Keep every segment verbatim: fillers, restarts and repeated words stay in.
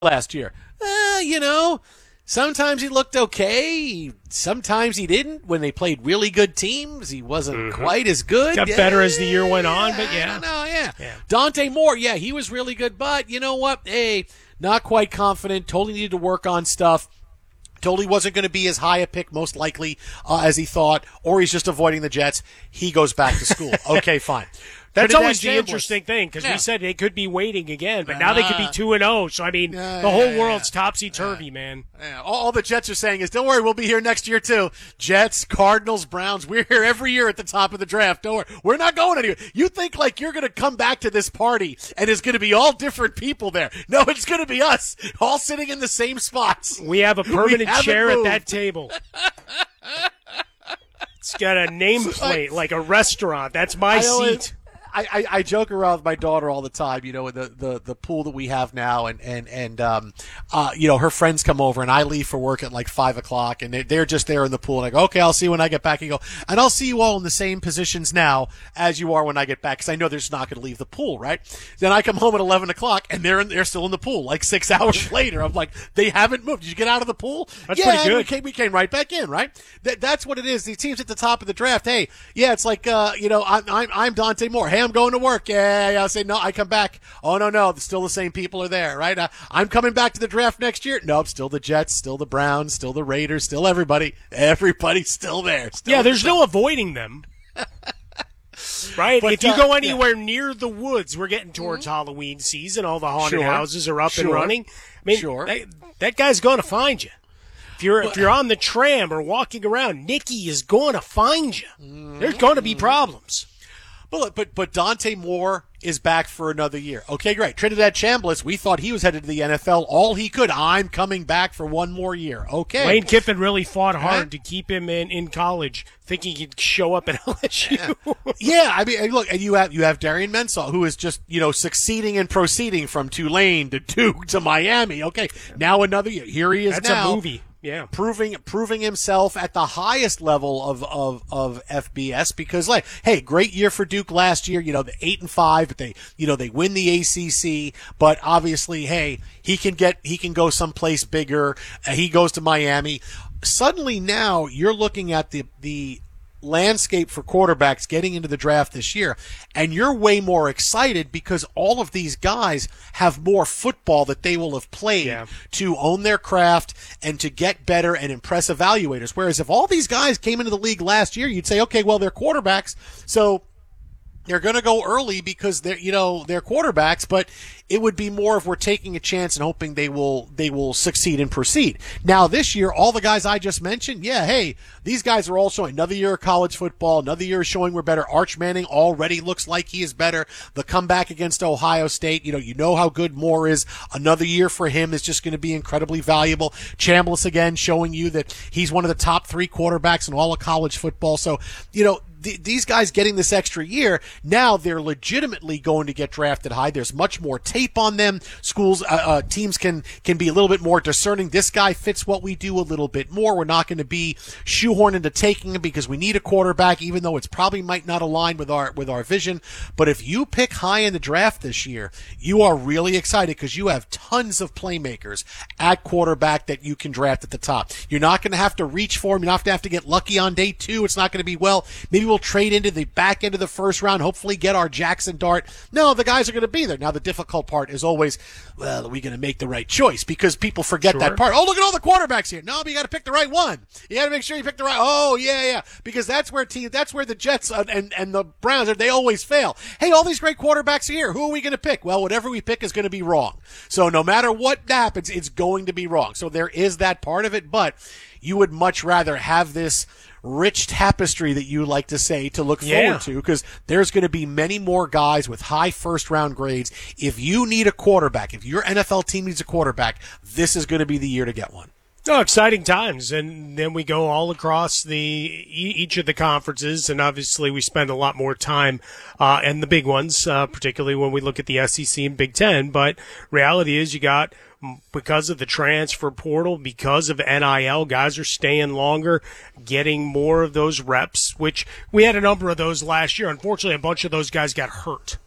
last year? Uh, you know, sometimes he looked okay. Sometimes he didn't. When they played really good teams, he wasn't mm-hmm. quite as good. Got better as the year went on, but yeah. I don't know, yeah. yeah. Dante Moore, yeah, he was really good, but you know what? Hey, not quite confident. Totally needed to work on stuff. Totally wasn't going to be as high a pick, most likely, uh, as he thought, or he's just avoiding the Jets. He goes back to school. Okay, fine. That's always the interesting thing, because yeah. we said they could be waiting again, but now uh, they could be two and oh. So, I mean, uh, the whole yeah, world's yeah. topsy-turvy, yeah. man. Yeah. All, all the Jets are saying is, don't worry, we'll be here next year, too. Jets, Cardinals, Browns, we're here every year at the top of the draft. Don't worry. We're not going anywhere. You think, like, you're going to come back to this party, and it's going to be all different people there. No, it's going to be us, all sitting in the same spots. We have a permanent chair moved. at that table. It's got a nameplate, like a restaurant. That's my I seat. Always, I, I, I joke around with my daughter all the time, you know, in the, the, the pool that we have now, and, and, and um, uh, you know, her friends come over, and I leave for work at like five o'clock, and they're, they're just there in the pool, and I go, okay, I'll see you when I get back, and you go, and I'll see you all in the same positions now as you are when I get back, because I know they're just not going to leave the pool, right? Then I come home at eleven o'clock, and they're in, they're still in the pool, like six hours later. I'm like, they haven't moved. Did you get out of the pool? That's yeah, pretty good. We came, we came right back in, right? That, that's what it is. These teams at the top of the draft, hey, yeah, it's like, uh, you know, I'm, I'm, I'm Dante Moore. Hey, I'm going to work. Yeah. Yeah, I'll say, no, I come back. Oh, no, no, still the same people are there, right? Uh, I'm coming back to the draft next year. Nope, still the Jets, still the Browns, still the Raiders, still everybody. Everybody's still there. Still yeah, there's no avoiding them. Right? But, if you uh, go anywhere yeah. near the woods, we're getting towards mm-hmm. Halloween season. All the haunted sure. houses are up sure. and running. I mean, sure. that, that guy's going to find you. If you're, if you're on the tram or walking around, Nicky is going to find you. Mm-hmm. There's going to be problems. But, but but Dante Moore is back for another year. Okay, great. Trinidad Chambliss, we thought he was headed to the N F L all he could. I'm coming back for one more year. Okay. Lane Kiffin really fought hard to keep him in, in college, thinking he'd show up at L S U. Yeah. yeah, I mean, look, and you have you have Darian Mensah, who is just, you know, succeeding and proceeding from Tulane to Duke to Miami. Okay, now another year. Here he is That's now. a movie. Yeah, proving proving himself at the highest level of, of, of F B S, because, like, hey, great year for Duke last year. You know, the eight and five, but they you know they win the A C C. But obviously, hey, he can get he can go someplace bigger. Uh, he goes to Miami. Suddenly, now you're looking at the the. landscape for quarterbacks getting into the draft this year, and you're way more excited because all of these guys have more football that they will have played yeah. to own their craft and to get better and impress evaluators. Whereas if all these guys came into the league last year, you'd say, okay, well, they're quarterbacks, so they're going to go early because they're, you know, they're quarterbacks, but it would be more if we're taking a chance and hoping they will, they will succeed and proceed. Now this year, all the guys I just mentioned, yeah, hey, these guys are all showing another year of college football, another year showing we're better. Arch Manning already looks like he is better. The comeback against Ohio State, you know, you know how good Moore is. Another year for him is just going to be incredibly valuable. Chambliss again showing you that he's one of the top three quarterbacks in all of college football. So, you know, these guys getting this extra year, now they're legitimately going to get drafted high. There's much more tape on them. Schools, uh, uh, teams can, can be a little bit more discerning. This guy fits what we do a little bit more. We're not going to be shoehorned into taking him because we need a quarterback, even though it's probably might not align with our, with our vision. But if you pick high in the draft this year, you are really excited because you have tons of playmakers at quarterback that you can draft at the top. You're not going to have to reach for them. You're not going to have to get lucky on day two. It's not going to be, well, maybe we'll trade into the back end of the first round, hopefully get our Jackson Dart. No, the guys are going to be there. Now, the difficult part is always, well, are we going to make the right choice? Because people forget sure. that part. Oh, look at all the quarterbacks here. No, but you got to pick the right one. You got to make sure you pick the right. Oh, yeah, yeah. Because that's where team, that's where the Jets and, and, and the Browns are. They always fail. Hey, all these great quarterbacks are here. Who are we going to pick? Well, whatever we pick is going to be wrong. So no matter what happens, it's going to be wrong. So there is that part of it, but you would much rather have this rich tapestry that you like to say to look yeah. forward to, because there's going to be many more guys with high first round grades. If you need a quarterback, if your N F L team needs a quarterback, this is going to be the year to get one. Oh, exciting times. And then we go all across the each of the conferences, and obviously we spend a lot more time uh and the big ones, uh particularly when we look at the S E C and Big Ten. But reality is you got, because of the transfer portal, because of N I L, guys are staying longer, getting more of those reps, which we had a number of those last year. Unfortunately, a bunch of those guys got hurt.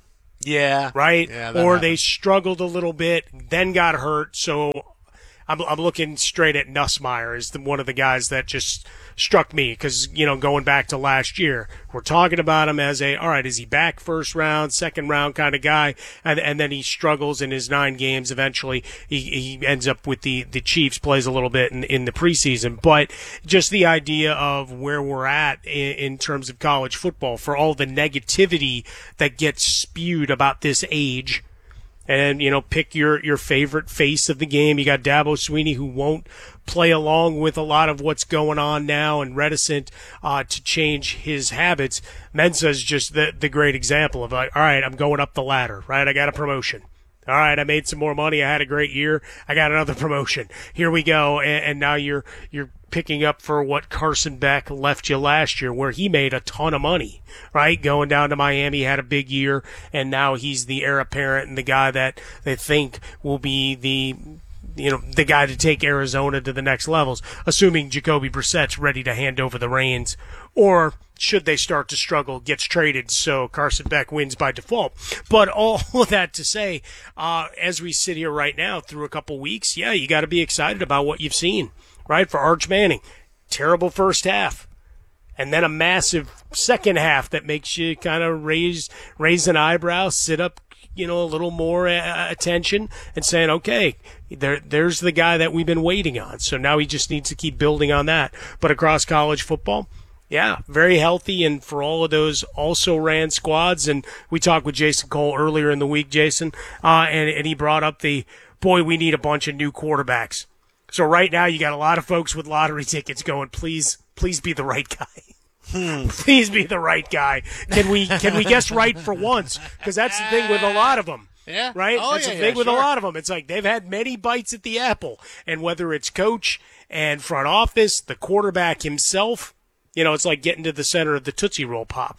Yeah. Right? Yeah, or happened. they struggled a little bit, then got hurt. So I'm, I'm looking straight at Nussmeier as the, one of the guys that just struck me because, you know, going back to last year, we're talking about him as a, all right, is he back first round, second round kind of guy? And, and then he struggles in his nine games. Eventually, he, he ends up with the, the Chiefs, plays a little bit in, in the preseason. But just the idea of where we're at in, in terms of college football for all the negativity that gets spewed about this age. And, you know, pick your, your favorite face of the game. You got Dabo Swinney, who won't play along with a lot of what's going on now and reticent uh, to change his habits. Mensa's just the, the great example of, like, all right, I'm going up the ladder, right? I got a promotion. All right, I made some more money. I had a great year. I got another promotion. Here we go. And, and now you're you're picking up for what Carson Beck left you last year, where he made a ton of money, right? Going down to Miami, had a big year, and now he's the heir apparent and the guy that they think will be the you know the guy to take Arizona to the next levels, assuming Jacoby Brissett's ready to hand over the reins, or should they start to struggle, gets traded so Carson Beck wins by default. But all of that to say, uh, as we sit here right now through a couple weeks, yeah, you got to be excited about what you've seen, right? For Arch Manning, terrible first half, and then a massive second half that makes you kind of raise raise an eyebrow, sit up, you know, a little more uh, attention and saying, okay, there, there's the guy that we've been waiting on. So now he just needs to keep building on that. But across college football, yeah, very healthy, and for all of those also ran squads. And we talked with Jason Cole earlier in the week, Jason, uh, and, and he brought up the, boy, we need a bunch of new quarterbacks. So right now you got a lot of folks with lottery tickets going, please, please be the right guy. Hmm. Please be the right guy. Can we can we guess right for once? Because that's the thing with a lot of them. Yeah. Right? Oh, that's yeah, the thing yeah, with sure. a lot of them. It's like they've had many bites at the apple. And whether it's coach and front office, the quarterback himself, you know, it's like getting to the center of the Tootsie Roll Pop.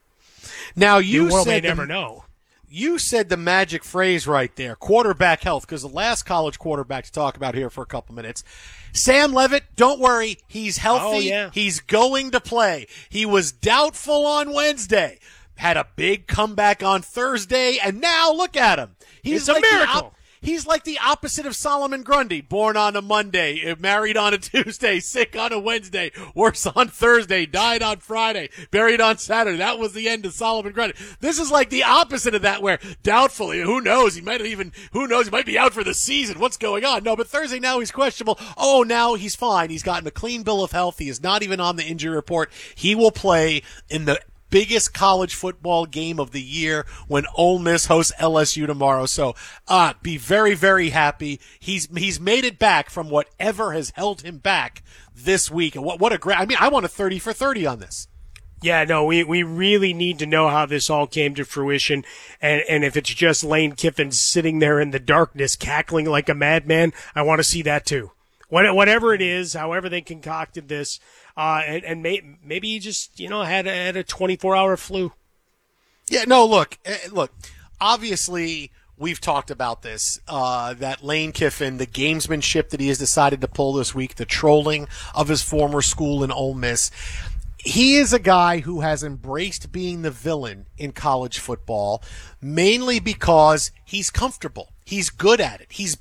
Now, you the world said may never the, know. You said the magic phrase right there, quarterback health, because the last college quarterback to talk about here for a couple minutes, Sam Levitt, don't worry, he's healthy. Oh, yeah. He's going to play. He was doubtful on Wednesday, had a big comeback on Thursday, and now look at him. He's It's a like the miracle. op- He's like the opposite of Solomon Grundy, born on a Monday, married on a Tuesday, sick on a Wednesday, worse on Thursday, died on Friday, buried on Saturday. That was the end of Solomon Grundy. This is like the opposite of that, where doubtfully, who knows, he might even, who knows, he might be out for the season. What's going on? No, but Thursday now he's questionable. Oh, now he's fine. He's gotten a clean bill of health. He is not even on the injury report. He will play in the biggest college football game of the year when Ole Miss hosts L S U tomorrow. So, uh, be very, very happy. He's, he's made it back from whatever has held him back this week. And what, what a great, I mean, I want a thirty for thirty on this. Yeah, no, we, we really need to know how this all came to fruition. And, and if it's just Lane Kiffin sitting there in the darkness, cackling like a madman, I want to see that too. What, whatever it is, however they concocted this, uh, and, and may, maybe he just, you know, had a, had a twenty-four hour flu. Yeah, no, look, look, obviously we've talked about this, uh, that Lane Kiffin, the gamesmanship that he has decided to pull this week, the trolling of his former school in Ole Miss. He is a guy who has embraced being the villain in college football, mainly because he's comfortable. He's good at it. He's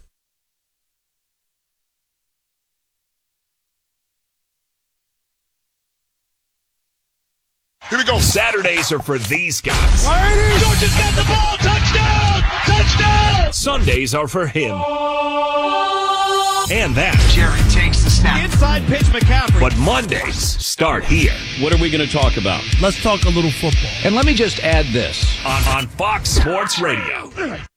Here we go. Saturdays are for these guys. Georgia's got the ball. Touchdown! Touchdown! Sundays are for him. And that. Jerry takes the snap. Inside pitch, McCaffrey. But Mondays start here. What are we going to talk about? Let's talk a little football. And let me just add this. On, on Fox Sports Radio.